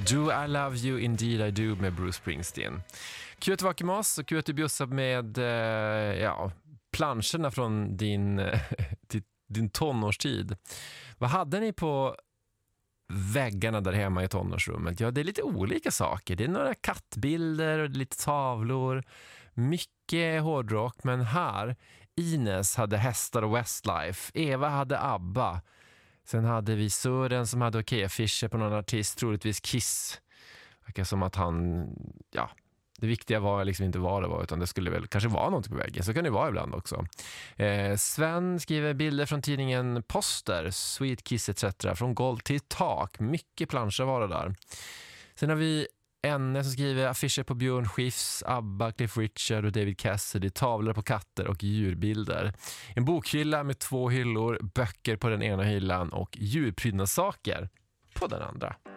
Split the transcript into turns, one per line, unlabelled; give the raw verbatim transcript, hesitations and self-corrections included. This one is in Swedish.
Do I Love You Indeed I Do med Bruce Springsteen. Kul att vara med oss och kul att du bjussar med eh, ja, planscherna från din, din, din tonårstid. Vad hade ni på väggarna där hemma i tonårsrummet? Ja, det är lite olika saker. Det är några kattbilder och lite tavlor. Mycket hårdrock, men här Ines hade hästar och Westlife. Eva hade ABBA. Sen hade vi Sören som hade okej-affischer på någon artist, troligtvis Kiss. Verkar som att han, ja, det viktiga var liksom inte vad det var, utan det skulle väl kanske vara något på väggen. Så kan det vara ibland också. Eh, Sven skriver bilder från tidningen Poster, Sweet Kiss et cetera. Från golv till tak. Mycket planscher var det där. Sen har vi Enne som skriver affischer på Björn Skifs, ABBA, Cliff Richard och David Cassidy, tavlor på katter och djurbilder. En bokhylla med två hyllor, böcker på den ena hyllan och djurprydnadssaker på den andra.